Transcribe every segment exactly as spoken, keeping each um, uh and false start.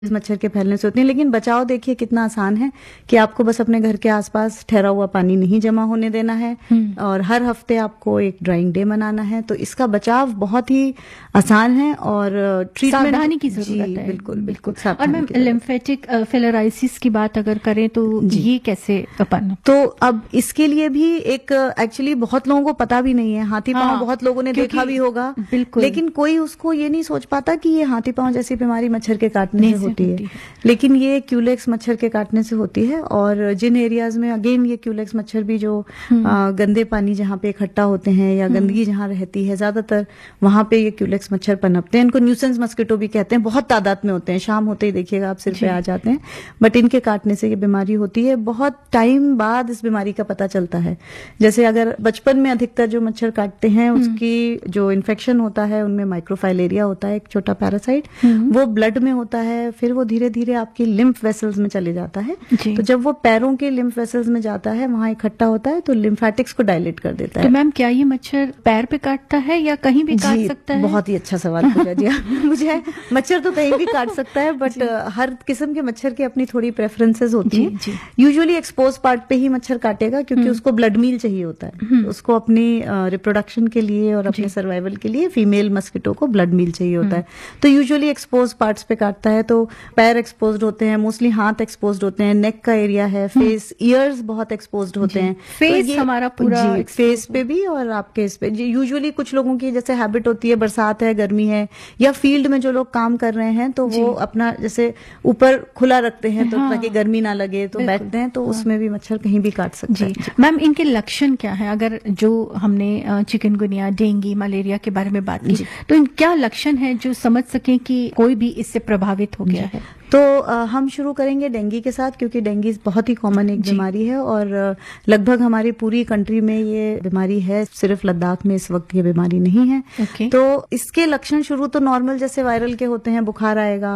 मच्छर के फैलने से होती हैं। लेकिन बचाव देखिए कितना आसान है कि आपको बस अपने घर के आसपास ठहरा हुआ पानी नहीं जमा होने देना है और हर हफ्ते आपको एक ड्राइंग डे मनाना है। तो इसका बचाव बहुत ही आसान है और ट्रीटमेंट सावधानी की जरूरत है। बिल्कुल बिल्कुल। और मैम लिम्फेटिक फिलराइसिस की बात अगर करें तो ये कैसे अपन? तो अब इसके लिए भी एक एक्चुअली बहुत लोगों को पता भी नहीं है। हाथी पांव बहुत लोगों ने देखा भी होगा, बिल्कुल, लेकिन कोई उसको ये नहीं सोच पाता कि ये हाथी पांव जैसी बीमारी मच्छर के काटने से होती है। लेकिन ये क्यूलेक्स मच्छर के काटने से होती है। और जिन एरियाज में अगेन ये क्यूलेक्स मच्छर भी जो आ, गंदे पानी जहाँ पे इकट्ठा होते हैं या गंदगी जहाँ रहती है ज्यादातर वहां पे ये क्यूलेक्स मच्छर पनपते हैं। इनको न्यूसेंस मस्किटो भी कहते हैं। बहुत तादाद में होते हैं, शाम होते ही देखिएगा आप सिर पे आ जाते हैं। बट इनके काटने से ये बीमारी होती है। बहुत टाइम बाद इस बीमारी का पता चलता है। जैसे अगर बचपन में अधिकतर जो मच्छर काटते हैं उसकी जो इन्फेक्शन होता है उनमें माइक्रोफाइलेरिया होता है, एक छोटा पैरासाइट, वो ब्लड में होता है। फिर वो धीरे धीरे आपकी लिम्फ वेसल्स में चले जाता है। तो जब वो पैरों के लिम्फ वेसल्स में जाता है वहां इकट्ठा होता है तो लिम्फेटिक्स को डायलेट कर देता है। तो मैम क्या ये मच्छर पैर पे काटता है या कहीं भी काट सकता है? बहुत ही अच्छा सवाल पूछा जी मुझे। मच्छर तो कहीं भी काट सकता है, बट हर किस्म के मच्छर की अपनी थोड़ी प्रेफरेंसेस होती है। यूजुअली एक्सपोज पार्ट पे ही मच्छर काटेगा क्योंकि उसको ब्लड मील चाहिए होता है। उसको अपनी रिप्रोडक्शन के लिए और अपने सर्वाइवल के लिए फीमेल मस्किटो को ब्लड मील चाहिए होता है। तो यूजुअली एक्सपोज पार्ट्स पे काटता है। तो पैर एक्सपोज्ड होते हैं, मोस्टली हाथ एक्सपोज्ड होते हैं, नेक का एरिया है, फेस, ईयर्स बहुत एक्सपोज्ड होते हैं। फेस तो हमारा पूरा फेस पे भी और आपके इस पे यूजुअली कुछ लोगों की जैसे हैबिट होती है, बरसात है, गर्मी है या फील्ड में जो लोग काम कर रहे हैं तो वो अपना जैसे ऊपर खुला रखते हैं तो ताकि गर्मी ना लगे तो बैठते हैं, तो उसमें भी मच्छर कहीं भी काट सकते हैं। मैम इनके लक्षण क्या है? अगर जो हमने चिकनगुनिया, डेंगू, मलेरिया के बारे में बात की तो इन क्या लक्षण है जो समझ सकें कि कोई भी इससे प्रभावित हो गया है? तो आ, हम शुरू करेंगे डेंगू के साथ क्योंकि डेंगू बहुत ही कॉमन एक बीमारी है और लगभग हमारी पूरी कंट्री में ये बीमारी है। सिर्फ लद्दाख में इस वक्त ये बीमारी नहीं है। okay. तो इसके लक्षण शुरू तो नॉर्मल जैसे वायरल के होते हैं, बुखार आएगा,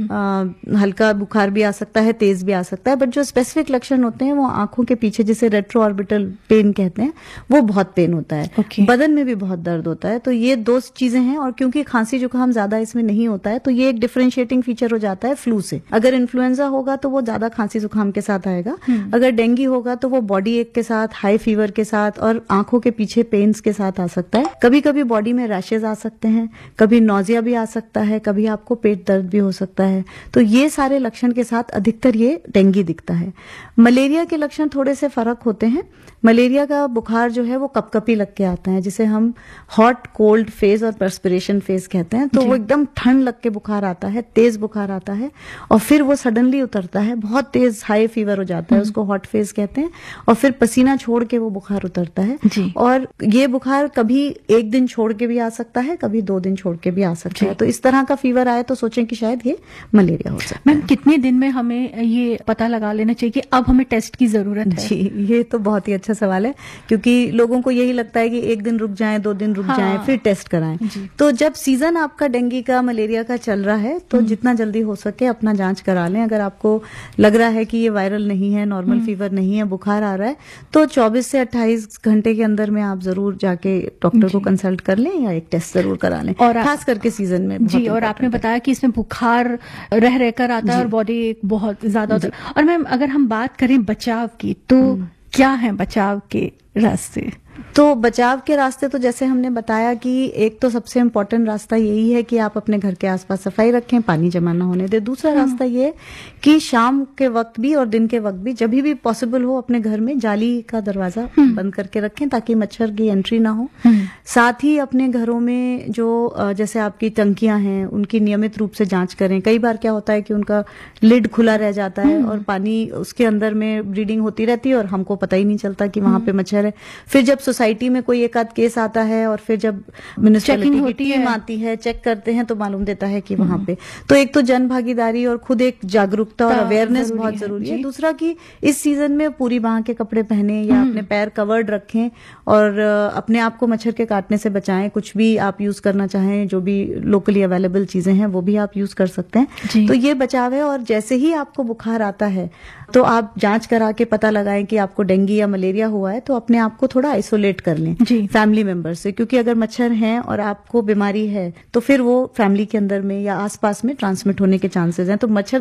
आ, हल्का बुखार भी आ सकता है, तेज भी आ सकता है। बट जो स्पेसिफिक लक्षण होते हैं वो आंखों के पीछे जिसे रेट्रो ऑर्बिटल पेन कहते हैं, वो बहुत पेन होता है। okay. बदन में भी बहुत दर्द होता है। तो ये दो चीजें हैं। और क्योंकि खांसी जुकाम ज्यादा इसमें नहीं होता है तो ये एक डिफरेंशिएटिंग फीचर हो जाता है फ्लू से। अगर इन्फ्लुएंजा होगा तो वो ज्यादा खांसी जुकाम के साथ आएगा। अगर डेंगू होगा तो वो बॉडी एक के साथ, हाई फीवर के साथ और आंखों के पीछे पेन्स के साथ आ सकता है। कभी कभी बॉडी में रैशेज आ सकते हैं, कभी नोजिया भी आ सकता है, कभी आपको पेट दर्द भी हो सकता है। तो ये सारे लक्षण के साथ अधिकतर ये डेंगू दिखता है। मलेरिया के लक्षण थोड़े से फर्क होते हैं। मलेरिया का बुखार जो है वो कपकपी लग के आता है, जिसे हम हॉट कोल्ड फेज और पर्सपिरेशन फेज कहते हैं। तो वो एकदम ठंड लग के बुखार आता है, तेज बुखार आता है और फिर वो सडनली उतरता है, बहुत तेज हाई फीवर हो जाता है, उसको हॉट फेज कहते हैं। और फिर पसीना छोड़ के वो बुखार उतरता है। और ये बुखार कभी एक दिन छोड़ के भी आ सकता है, कभी दो दिन छोड़ के भी आ सकता है। तो इस तरह का फीवर आए तो सोचें कि शायद ये मलेरिया हो सकता है। मैम कितने दिन में हमें ये पता लगा लेना चाहिए कि अब हमें टेस्ट की जरूरत है? जी ये तो बहुत ही अच्छा सवाल है क्योंकि लोगों को यही लगता है कि एक दिन रुक जाएं, दो दिन रुक हाँ, जाएं, फिर टेस्ट कराएं। तो जब सीजन आपका डेंगू का, मलेरिया का चल रहा है तो जितना जल्दी हो सके अपना जांच करा लें। अगर आपको लग रहा है कि ये वायरल नहीं है, नॉर्मल फीवर नहीं है, बुखार आ रहा है, तो चौबीस से अट्ठाईस घंटे के अंदर में आप जरूर जाके डॉक्टर को कंसल्ट कर लें या एक टेस्ट जरूर करा लें, और खास करके सीजन में। जी, और आपने बताया कि इसमें बुखार रह रहकर आता है और बॉडी बहुत ज्यादा होता है। और मैम अगर हम बात करें बचाव की तो क्या है बचाव के रास्ते? तो बचाव के रास्ते तो जैसे हमने बताया कि एक तो सबसे इम्पोर्टेंट रास्ता यही है कि आप अपने घर के आसपास सफाई रखें, पानी जमा ना होने दें। दूसरा रास्ता ये कि शाम के वक्त भी और दिन के वक्त भी जब भी पॉसिबल हो अपने घर में जाली का दरवाजा बंद करके रखें ताकि मच्छर की एंट्री ना हो। साथ ही अपने घरों में जो जैसे आपकी टंकियां हैं उनकी नियमित रूप से जांच करें। कई बार क्या होता है कि उनका लिड खुला रह जाता है और पानी उसके अंदर में ब्रीडिंग होती रहती है और हमको पता ही नहीं चलता कि वहां पे मच्छर है। फिर जब सोसाइटी में कोई एक आध केस आता है और फिर जब म्युनिसिपैलिटी की टीम आती है, चेक करते हैं तो मालूम देता है कि वहां पे। तो एक तो जन भागीदारी और खुद एक जागरूकता और अवेयरनेस बहुत जरूरी है। दूसरा कि इस सीजन में पूरी बांह के कपड़े पहने या अपने पैर कवर्ड रखें और अपने आप को मच्छर के काटने से बचाएं। कुछ भी आप यूज करना चाहें, जो भी लोकली अवेलेबल चीजें हैं वो भी आप यूज कर सकते हैं। तो ये बचाव है। और जैसे ही आपको बुखार आता है तो आप जांच करा के पता लगाएं कि आपको डेंगू या मलेरिया हुआ है, तो अपने आप को थोड़ा आइसोलेट आइसोलेट कर लें फैमिली मेंबर से, क्योंकि अगर मच्छर हैं और आपको बीमारी है तो फिर वो फैमिली के अंदर में या आसपास में ट्रांसमिट होने के चांसेस हैं। तो मच्छर